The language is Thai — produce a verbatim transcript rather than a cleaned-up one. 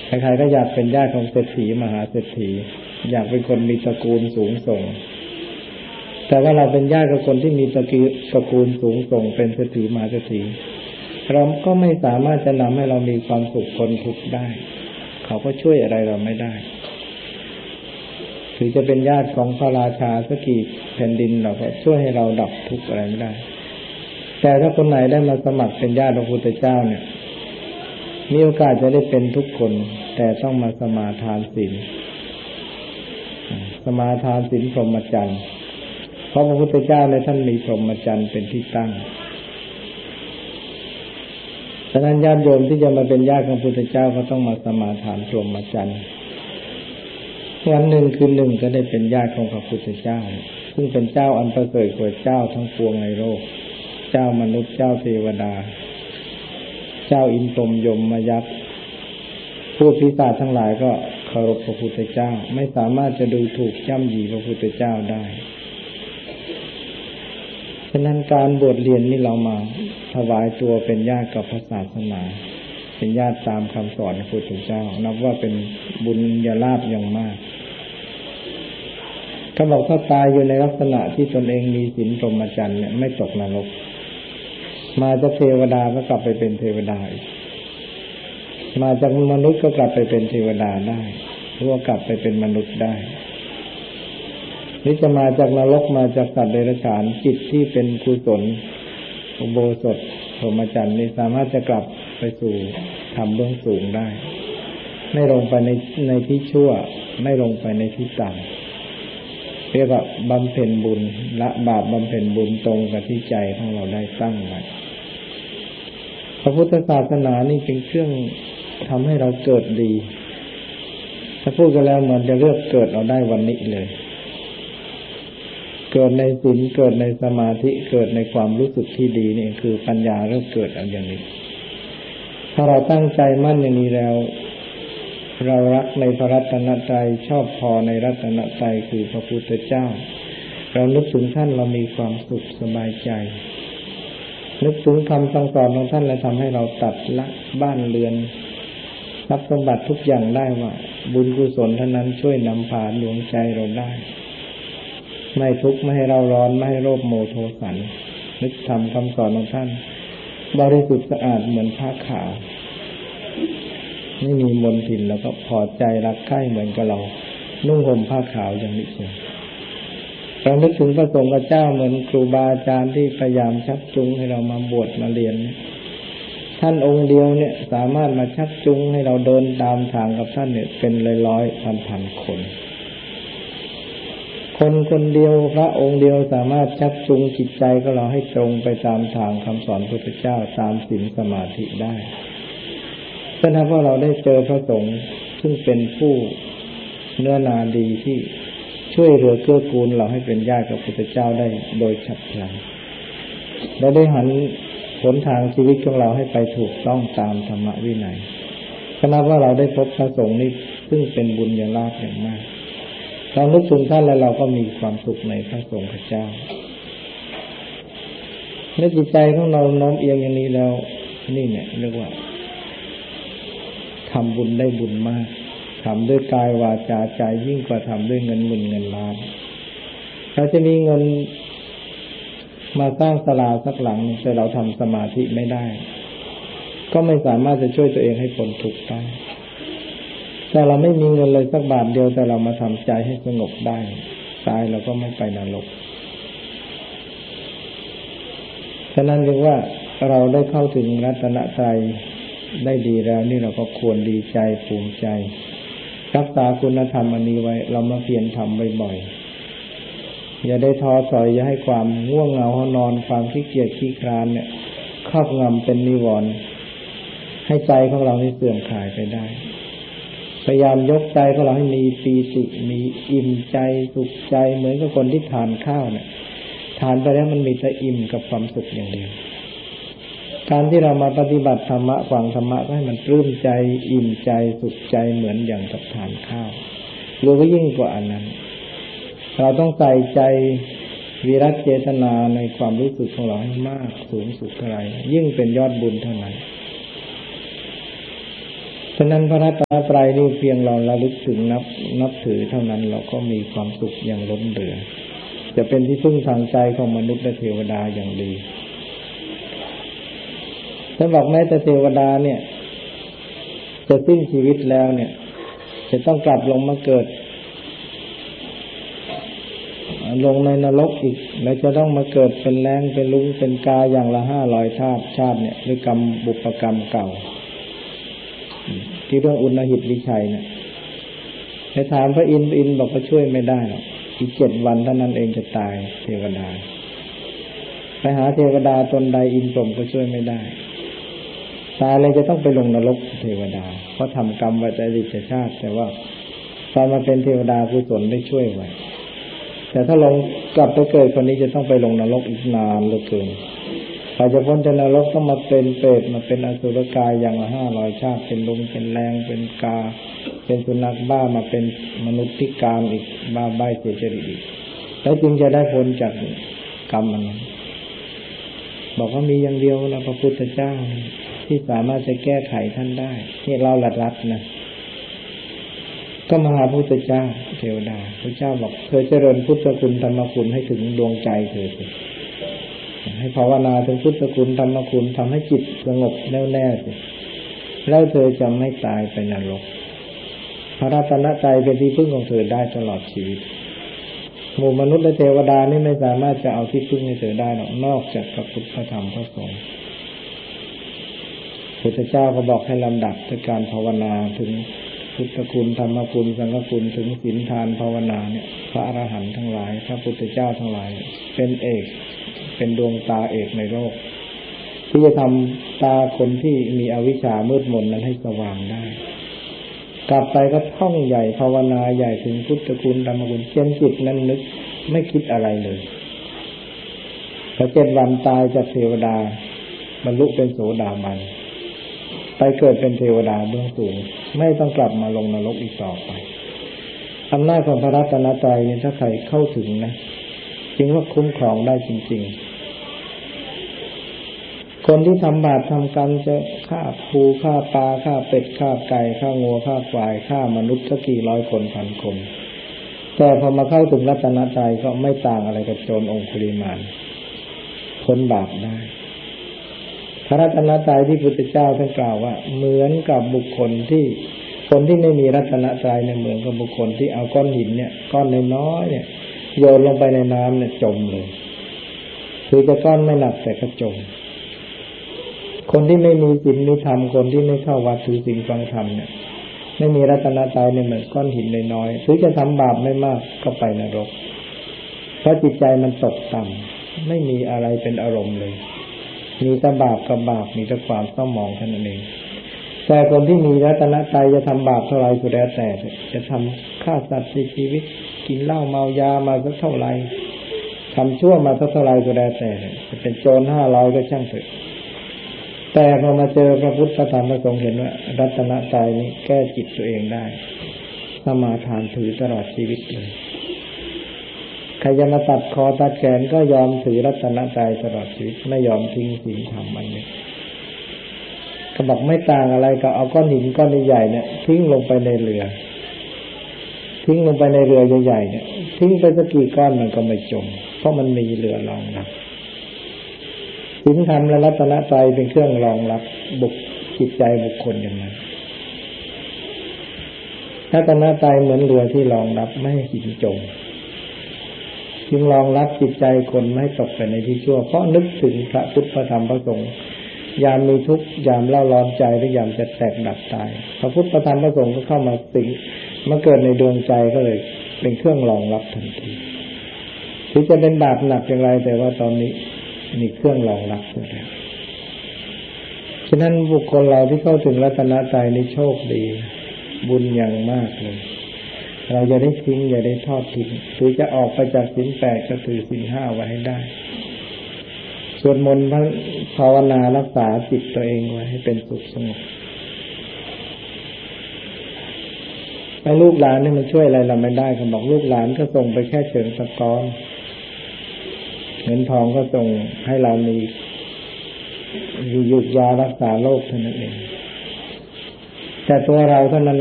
ใครๆก็อยากเป็นญาติของเศรษฐีมหาเศรษฐีอยากเป็นคนมีตระกูลสูงส่งแต่ว่าเราเป็นญาติกับคนที่มีตระกูลสูงส่งเป็นเศรษฐีมหาเศรษฐีเราก็ไม่สามารถจะนำให้เรามีความสุขพ้นทุกข์ได้เขาก็ช่วยอะไรเราไม่ได้ถึงจะเป็นญาติของพระราชาสักกี่แผ่นดินเราก็ช่วยให้เราดับทุกข์อะไรไม่ได้แต่ถ้าคนไหนได้มาสมัครเป็นญาติพระพุทธเจ้าเนี่ยมีโอกาสจะได้เป็นทุกคนแต่ต้องมาสมาทานศีลสมาทานศีลพรหมจรรย์เพราะพระพุทธเจ้าในท่านมีพรหมจรรย์เป็นที่ตั้งฉะนั้นญาติโยมที่จะมาเป็นญาติของพระพุทธเจ้าก็ต้องมาสมาทานพรหมจรรย์วันหนึ่งคืนหนึ่งก็ได้เป็นญาติของพระพุทธเจ้าซึ่งเป็นเจ้าอันประเสริฐกว่าเจ้าทั้งปวงในโลกเจ้ามนุษย์เจ้าเทวดาเจ้าอินทร์ยมมายักษ์ผู้พิศาจทั้งหลายก็เคารพพระพุทธเจ้าไม่สามารถจะดูถูกย่ำยีพระพุทธเจ้าได้ฉะนั้นการบวชเรียนนี่เรามาถวายตัวเป็นญาติกับพระศาสนาเป็นญาติตามคำสอนของพระพุทธเจ้านับว่าเป็นบุญญาลาภอย่างมากเขาบอกถ้าตายอยู่ในลักษณะที่ตนเองมีศีลพรหมจรรย์เนี่ยไม่ตกนรกมาจากเทวดาก็กลับไปเป็นเทวดาอีกมาจากมนุษย์ก็กลับไปเป็นเทวดาได้หรือว่ากลับไปเป็นมนุษย์ได้หรือจะมาจากนรกมาจากสัตว์เดรัจฉานจิตที่เป็นกุศลอุโบสถพรหมจรรย์นี่สามารถจะกลับไปสู่ธรรมเบื้องสูงได้ไม่ลงไปในในที่ชั่วไม่ลงไปในที่ต่ำเรียกว่าบำเพ็ญบุญละบาปบำเพ็ญบุญตรงกับที่ใจของเราได้ตั้งไว้พระพุทธศาสนานี่เป็นเครื่องทำให้เราเกิดดีถ้าพูดกันแล้วเหมือนจะเลือกเกิดเราได้วันนี้เลยเกิดในศีลเกิดในสมาธิเกิดในความรู้สึกที่ดีนี่คือปัญญาเริ่มเกิดเอาอย่างนี้ถ้าเราตั้งใจมั่นอย่างนี้แล้วเรารักในพระรัตนตรัยชอบพอในรัตนตรัยคือพระพุทธเจ้าเรานึกถึงท่านเรามีความสุขสบายใจนึกถึงคำสั่งสอนของท่านและทำให้เราตัดละบ้านเรือนทรัพย์สมบัติทุกอย่างได้ว่าบุญกุศลเท่านั้นช่วยนำพาดวงใจเราได้ไม่ทุกข์ไม่ให้เราร้อนไม่ให้โลภโมโทสันนึกทำคำสอนของท่านบริสุทธิ์สะอาดเหมือนผ้าขาวไม่มีมลทินแล้วก็พอใจรักใคร่เหมือนกับเรานุ่งห่มผ้าขาวอย่างนี้เองเรานึกถึงพระสงฆ์เจ้าเหมือนครูบาอาจารย์ที่พยายามชักจูงให้เรามาบวชมาเรียนท่านองค์เดียวเนี่ยสามารถมาชักจูงให้เราเดินตามทางกับท่านเนี่ยเป็นร้อยๆพันๆคนคนคนเดียวพระองค์เดียวสามารถชักจูงจิตใจของเราให้ตรงไปตามทางคำสอนพระพุทธเจ้าตามศีลสมาธิได้ฉะนั้นพอเราได้เจอพระสงฆ์ซึ่งเป็นผู้เนื้อนาดีที่ช่วยเหลือเกื้อกูลเราให้เป็นญาติกับพระพุทธเจ้าได้โดยฉับพลันและได้หันหนทางชีวิตของเราให้ไปถูกต้องตามธรรมวินัยขณะว่าเราได้พบพระสงฆ์นี้ซึ่งเป็นบุญญาลาภอย่างมากเรานึกถึงท่านแล้วเราก็มีความสุขในพระสงฆ์เจ้าเมื่อจิตใจของเราโน้มเอียงอย่างนี้แล้วนี่เนี่ยเรียกว่าทำบุญได้บุญมากทำด้วยกายวาจาใจยิ่งกว่าทำด้วยเงินหมื่นเงินล้านเราจะมีเงินมาสร้างศาลาสักหลังแต่เราทำสมาธิไม่ได้ก็ไม่สามารถจะช่วยตัวเองให้พ้นทุกข์ได้แต่เราไม่มีเงินเลยสักบาทเดียวแต่เรามาทำใจให้สงบได้ตายเราก็ไม่ไปนรกฉะนั้นเรียกว่าเราได้เข้าถึงรัตนตรัยได้ดีแล้วนี่เราก็ควรดีใจภูมิใจรักษาคุณธรรมอันนี้ไว้เรามาเพียรทำบ่อยๆอย่าได้ท้อถอยอย่าให้ความง่วงเหงาหอนอนความขี้เกียจขี้คร้านเนี่ยครอบงำเป็นนิวรณ์ให้ใจของเรานี่เสื่อมคลายไปได้พยายามยกใจของเราให้มีปีติมีอิ่มใจสุขใจเหมือนกับคนที่ทานข้าวเนี่ยทานไปแล้วมันมีแต่อิ่มกับความสุขอย่างเดียวการที่เรามาปฏิบัติธรรมะฟังธรรมะก็ให้มันปลื้มใจอิ่มใจสุขใจเหมือนอย่างกับทานข้าวหรือว่ายิ่งกว่าอันนั้นเราต้องใส่ใจวิรัตเจตนาในความรู้สึกของเราให้มากสูงสุดเท่าไหร่ยิ่งเป็นยอดบุญเท่านั้นฉะนั้นพระรัตนตรัยนี่เพียงเราระลึกถึงนับนับถือเท่านั้นเราก็มีความสุขอย่างล้นเหลือจะเป็นที่พึ่งทางใจของมนุษย์และเทวดาอย่างดีท่านบอกแม้แต่เทวดาเนี่ยจะสิ้นชีวิตแล้วเนี่ยจะต้องกลับลงมาเกิดลงในนรกอีกแล้วจะต้องมาเกิดเป็นแรงเป็นลุงเป็นกาอย่างละห้าร้อยชาติชาติเนี่ยด้วยกรรมบุพกรรมเก่าที่เรื่องอุณหิตวิชัยเนี่ยไปถามพระอินทร์พระอินทร์บอกว่าช่วยไม่ได้หรอกอีกเจ็ดวันเท่านั้นเองจะตายเทวดาไปหาเทวดาตนใดอินทร์พรหมก็ช่วยไม่ได้ตายเลยจะต้องไปลงนรกเทวดาเพราะทำกรรมไว้แต่อดีตชาติแต่ว่าตอนมาเป็นเทวดากุศลได้ช่วยไว้แต่ถ้าลงกลับไปเกิดคนนี้จะต้องไปลงนรกอีกนานเหลือเกินกว่าจะพ้นจากนรกต้องมาเป็นเปรตมาเป็นอสุรกายอย่างละห้าร้อยชาติเป็นลุงเป็นแรงเป็นกาเป็นสุนัขบ้ามาเป็นมนุษย์ที่กามอีกบ้าใบเสียจริตอีกแล้วจึงจะได้พ้นจากกรรมมันนั้นบอกว่ามีอย่างเดียวนะพระพุทธเจ้าที่สามารถจะแก้ไขท่านได้นี่เราหลัดรัดนะก็มาหาพระพุทธเจ้าเทวดาพระเจ้าบอกเธอเจริญพุทธคุณธรรมคุณให้ถึงดวงใจเธอสิให้ภาวนาถึงพุทธคุณธรรมคุณทำให้จิตสงบแน่วแน่สิแล้วเธอจะไม่ตายไปนรกพระรัตนตรัยเป็นที่พึ่งของเธอได้ตลอดชีวิตหมู่มนุษย์และเทวดานี่ไม่สามารถจะเอาที่พึ่งให้เธอได้หรอกนอกจากพระพุทธพระธรรมพระสงฆ์พระพุทธเจ้าก็บอกให้ลำดับด้วยการภาวนาถึงพุทธคุณธรรมคุณสังฆคุณถึงศีลทานภาวนาเนี่ยพระอรหันต์ทั้งหลายพระพุทธเจ้าทั้งหลายเป็นเอกเป็นดวงตาเอกในโลกที่จะทำตาคนที่มีอวิชชามืดมนนั้นให้สว่างได้กลับไปก็ท่องใหญ่ภาวนาใหญ่ถึงพุทธคุณธรรมคุณเจนจิตนั้นนึกไม่คิดอะไรเลยพอเจ็ดวันตายจากเทวดาบรรลุเป็นโสดาบันไปเกิดเป็นเทวดาเบื้องสูงไม่ต้องกลับมาลงนรกอีกต่อไปอำนาจของพระรัตนตรัยนี่ถ้าใครเข้าถึงนะจริงว่าคุ้มครองได้จริงๆคนที่ทำบาปทำกรรมจะฆ่าปูฆ่าปลาฆ่าเป็ดฆ่าไก่ฆ่างัวฆ่าควายฆ่ามนุษย์สักกี่ร้อยคนพันคนแต่พอมาเข้าถึงรัตนตรัยก็ไม่ต่างอะไรกับโจรองคุลิมานพ้นบาปได้พระรัตนตรัยที่พุทธเจ้าท่านกล่าวว่าเหมือนกับบุคคลที่คนที่ไม่มีรัตนตรัยเนี่ยเหมือนกับบุคคลที่เอาก้อนหินเนี่ยก้อนน้อยๆเนี่ยโยนลงไปในน้ำเนี่ยจมเลยคือจะก้อนไม่หนักแต่ก็จมคนที่ไม่มีศีลมีธรรมคนที่ไม่เข้าวัดถือศีลฟังธรรมเนี่ยไม่มีรัตนตรัยเนี่ยเหมือนก้อนหินน้อยๆถึงจะทำบาปไม่มากก็ไปนรกเพราะจิตใจมันตกต่ำไม่มีอะไรเป็นอารมณ์เลยมีแต่บาปกับบาปมีแต่ความเศร้าหมองเท่านั้นเองแต่คนที่มีรัตนตรัยจะทำบาปเท่าไรก็แล้วแต่จะทำฆ่าสัตว์ในชีวิตกินเหล้าเมายามาสักเท่าไรทำชั่วมาสักเท่าไรก็แล้วแต่จะเป็นโจรห้าร้อยก็ช่างเถอะแต่พอมาเจอพระพุทธธรรมพระสงฆ์เห็นว่ารัตนตรัยนี้แก้จิตตัวเองได้สมาทานถือตลอดชีวิตเลยใครจะมาตัดคอตัดแขนก็ยอมถือรัตนตรัยตลอดชีวิตไม่ยอมทิ้งศีลธรรมมันเลยก็บอกไม่ต่างอะไรกับเอาก้อนหินก้อนใหญ่ๆเนี่ยทิ้งลงไปในเรือทิ้งลงไปในเรือใหญ่ๆเนี่ยทิ้งไปสักกี่ก้อนมันก็ไม่จมเพราะมันมีเรือรองรับศีลธรรมและรัตนตรัยเป็นเครื่องรองรับบุคจิตใจบุคคลอย่างนั้นรัตนตรัยเหมือนเรือที่รองรับไม่ให้หินจมจึงรองรับจิตใจคนไม่ให้ตกไปในที่ชั่วเพราะนึกถึงพระพุทธพระธรรมพระสงฆ์ยามมีทุกข์ยามเล่าร้อนใจหรือยามจะแตกดับตายพระพุทธพระธรรมพระสงฆ์ก็เข้ามาสิงมาเกิดในดวงใจก็เลยเป็นเครื่องรองรับทันทีถึงจะเป็นบาปหนักอย่างไรแต่ว่าตอนนี้มีเครื่องรองรับอยู่แล้วฉะนั้นบุคคลเราที่เข้าถึงรัตนตรัยนี้โชคดีบุญอย่างมากเลยเราจะได้ทิ้งอย่าได้ทอดทิ้งหรือจะออกไปจากศีลแปดก็ถือศีลห้าไว้ให้ได้สวดมนต์ภาวนารักษาจิตตัวเองไว้ให้เป็นสุขสงบไอ้ลูกหลานนี่มันช่วยอะไรเราไม่ได้เขาบอกลูกหลานก็ส่งไปแค่เชิงสะท้อนเงินทองก็ส่งให้เรามีหยุดยารักษาโรคเท่านั้นเองแต่ตัวเราเท่านั้น